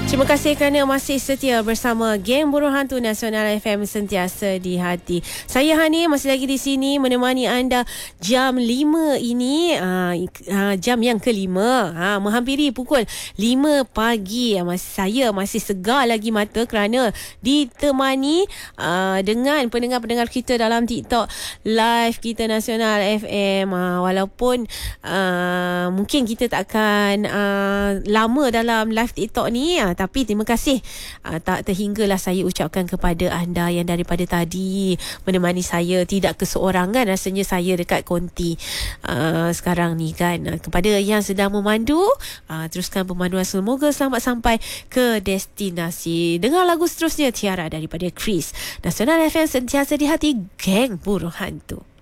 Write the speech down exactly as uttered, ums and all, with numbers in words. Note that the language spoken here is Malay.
Terima kasih kerana masih setia bersama Geng Burung Hantu Nasional F M, sentiasa di hati. Saya Hani masih lagi di sini menemani anda jam lima ini, uh, uh, jam yang kelima, uh, menghampiri pukul lima pagi. Uh, masih, saya masih segar lagi mata kerana ditemani uh, dengan pendengar-pendengar kita dalam TikTok live kita Nasional F M. Uh, walaupun uh, mungkin kita tak akan uh, lama dalam live TikTok ni, uh, tapi terima kasih uh, tak terhinggalah saya ucapkan kepada anda yang daripada tadi menemani saya, tidak keseorangan rasanya saya dekat konti uh, sekarang ni kan. Uh, kepada yang sedang memandu, uh, teruskan pemanduan, semoga selamat sampai ke destinasi. Dengar lagu seterusnya, Tiara daripada Chris. Nasional F M, sentiasa di hati, Geng Burung Hantu.